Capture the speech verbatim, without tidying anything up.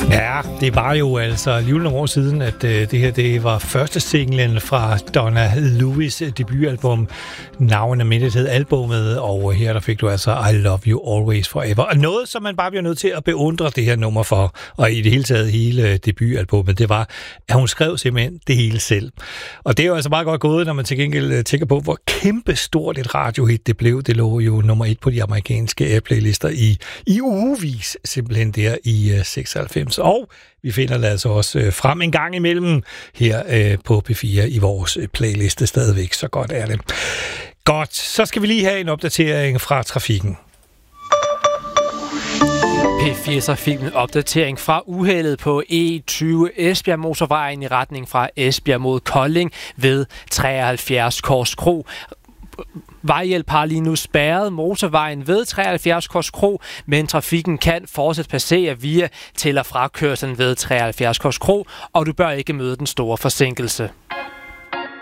Ja, det var jo altså alligevel nogle år siden, at øh, det her det var første singlen fra Donna Lewis' debutalbum. Navnet mindet hed albumet, og her der fik du altså I Love You Always Forever. Og noget, som man bare bliver nødt til at beundre det her nummer for, og i det hele taget hele debutalbummet, det var, at hun skrev simpelthen det hele selv. Og det er jo altså meget godt gået, når man til gengæld tænker på, hvor kæmpe stort et radiohit det blev. Det lå jo nummer et på de amerikanske playlister i, i ugevis, simpelthen der i uh, seksoghalvfems. Og vi finder det altså også øh, frem en gang imellem her øh, på P fire i vores øh, playliste stadigvæk. Så godt er det. Godt, så skal vi lige have en opdatering fra trafikken. P fire Trafikken opdatering fra uheldet på E tyve Esbjerg motorvejen i retning fra Esbjerg mod Kolding ved treoghalvfjerds Kors Kro. Vejhjælp har lige nu spærret motorvejen ved treoghalvfjerds Kors Kro, men trafikken kan fortsat passere via til- og frakørslen ved treoghalvfjerds Kors Kro, og du bør ikke møde den store forsinkelse.